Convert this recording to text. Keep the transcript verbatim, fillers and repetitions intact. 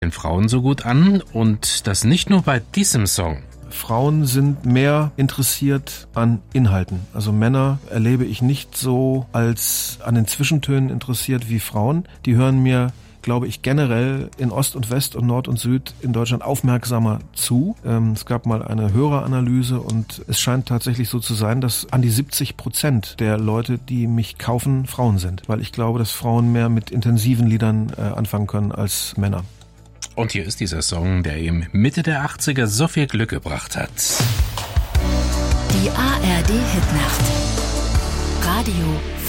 den Frauen so gut an und das nicht nur bei diesem Song. Frauen sind mehr interessiert an Inhalten. Also Männer erlebe ich nicht so als an den Zwischentönen interessiert wie Frauen. Die hören mir, glaube ich, generell in Ost und West und Nord und Süd in Deutschland aufmerksamer zu. Ähm, es gab mal eine Höreranalyse und es scheint tatsächlich so zu sein, dass an die siebzig Prozent der Leute, die mich kaufen, Frauen sind. Weil ich glaube, dass Frauen mehr mit intensiven Liedern äh, anfangen können als Männer. Und hier ist dieser Song, der ihm Mitte der achtziger so viel Glück gebracht hat. Die A R D Hitnacht. Radio